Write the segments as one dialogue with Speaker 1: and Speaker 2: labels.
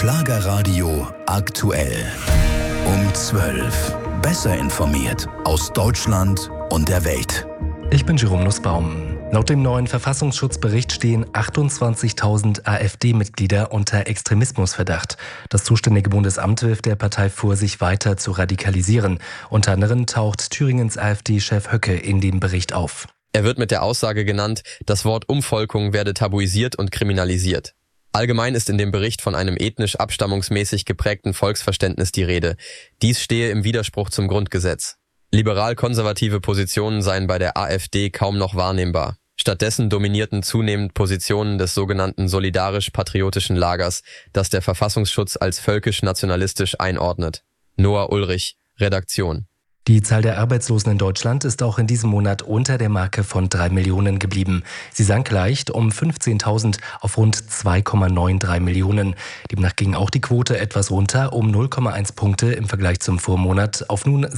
Speaker 1: Schlagerradio aktuell. Um 12. Besser informiert aus Deutschland und der Welt.
Speaker 2: Ich bin Jerome Nussbaum. Laut dem neuen Verfassungsschutzbericht stehen 28.000 AfD-Mitglieder unter Extremismusverdacht. Das zuständige Bundesamt wirft der Partei vor, sich weiter zu radikalisieren. Unter anderem taucht Thüringens AfD-Chef Höcke in dem Bericht auf.
Speaker 3: Er wird mit der Aussage genannt, das Wort Umvolkung werde tabuisiert und kriminalisiert. Allgemein ist in dem Bericht von einem ethnisch abstammungsmäßig geprägten Volksverständnis die Rede. Dies stehe im Widerspruch zum Grundgesetz. Liberal-konservative Positionen seien bei der AfD kaum noch wahrnehmbar. Stattdessen dominierten zunehmend Positionen des sogenannten solidarisch-patriotischen Lagers, das der Verfassungsschutz als völkisch-nationalistisch einordnet. Noah Ulrich, Redaktion.
Speaker 2: Die Zahl der Arbeitslosen in Deutschland ist auch in diesem Monat unter der Marke von 3 Millionen geblieben. Sie sank leicht um 15.000 auf rund 2,93 Millionen. Demnach ging auch die Quote etwas runter um 0,1 Punkte im Vergleich zum Vormonat auf nun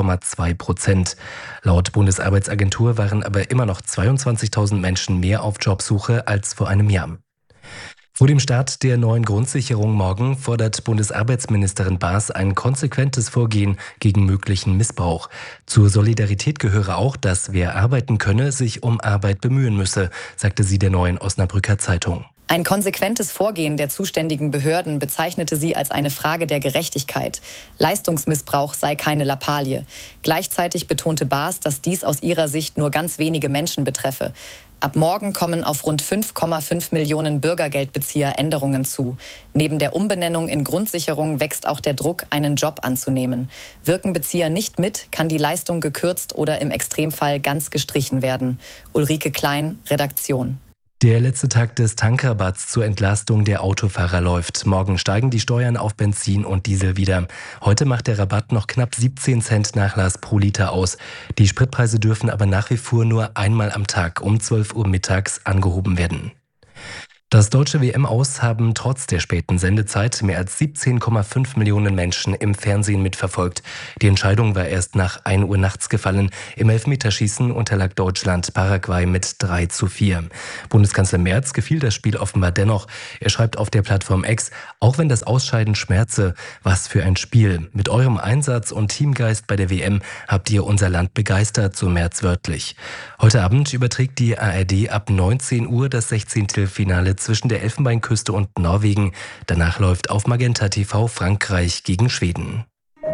Speaker 2: 6,2%. Laut Bundesarbeitsagentur waren aber immer noch 22.000 Menschen mehr auf Jobsuche als vor einem Jahr. Vor dem Start der neuen Grundsicherung morgen fordert Bundesarbeitsministerin Baas ein konsequentes Vorgehen gegen möglichen Missbrauch. Zur Solidarität gehöre auch, dass wer arbeiten könne, sich um Arbeit bemühen müsse, sagte sie der Neuen Osnabrücker Zeitung.
Speaker 4: Ein konsequentes Vorgehen der zuständigen Behörden bezeichnete sie als eine Frage der Gerechtigkeit. Leistungsmissbrauch sei keine Lappalie. Gleichzeitig betonte Baas, dass dies aus ihrer Sicht nur ganz wenige Menschen betreffe. Ab morgen kommen auf rund 5,5 Millionen Bürgergeldbezieher Änderungen zu. Neben der Umbenennung in Grundsicherung wächst auch der Druck, einen Job anzunehmen. Wirken Bezieher nicht mit, kann die Leistung gekürzt oder im Extremfall ganz gestrichen werden. Ulrike Klein, Redaktion.
Speaker 2: Der letzte Tag des Tankrabatts zur Entlastung der Autofahrer läuft. Morgen steigen die Steuern auf Benzin und Diesel wieder. Heute macht der Rabatt noch knapp 17 Cent Nachlass pro Liter aus. Die Spritpreise dürfen aber nach wie vor nur einmal am Tag um 12 Uhr mittags angehoben werden. Das deutsche WM-Aus haben trotz der späten Sendezeit mehr als 17,5 Millionen Menschen im Fernsehen mitverfolgt. Die Entscheidung war erst nach 1 Uhr nachts gefallen. Im Elfmeterschießen unterlag Deutschland Paraguay mit 3:4. Bundeskanzler Merz gefiel das Spiel offenbar dennoch. Er schreibt auf der Plattform X, auch wenn das Ausscheiden schmerze, was für ein Spiel. Mit eurem Einsatz und Teamgeist bei der WM habt ihr unser Land begeistert, so Merz wörtlich. Heute Abend überträgt die ARD ab 19 Uhr das 16. Finale zwischen der Elfenbeinküste und Norwegen. Danach läuft auf Magenta TV Frankreich gegen Schweden.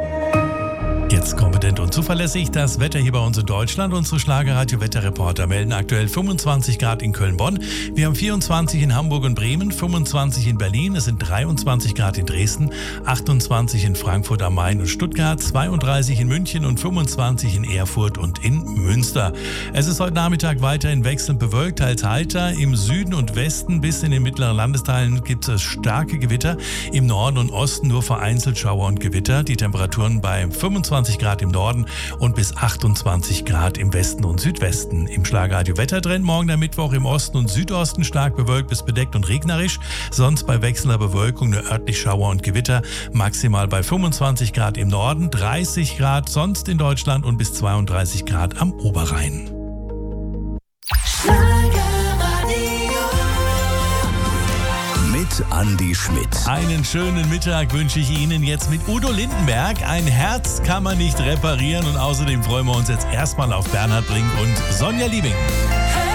Speaker 5: Jetzt kompetent und zuverlässig das Wetter hier bei uns in Deutschland. Unsere Schlagerradio-Wetterreporter melden aktuell 25 Grad in Köln-Bonn. Wir haben 24 in Hamburg und Bremen, 25 in Berlin, es sind 23 Grad in Dresden, 28 in Frankfurt am Main und Stuttgart, 32 in München und 25 in Erfurt und in Münster. Es ist heute Nachmittag weiterhin wechselnd bewölkt, teils heiter. Im Süden und Westen bis in den mittleren Landesteilen gibt es starke Gewitter. Im Norden und Osten nur vereinzelt Schauer und Gewitter. Die Temperaturen bei 25 Grad im Norden und bis 28 Grad im Westen und Südwesten. Im Schlagerradio Wettertrend morgen der Mittwoch im Osten und Südosten stark bewölkt bis bedeckt und regnerisch. Sonst bei wechselnder Bewölkung nur örtlich Schauer und Gewitter. Maximal bei 25 Grad im Norden, 30 Grad sonst in Deutschland und bis 32 Grad am Oberrhein.
Speaker 1: Andi Schmidt.
Speaker 5: Einen schönen Mittag wünsche ich Ihnen jetzt mit Udo Lindenberg. Ein Herz kann man nicht reparieren und außerdem freuen wir uns jetzt erstmal auf Bernhard Brink und Sonja Liebing.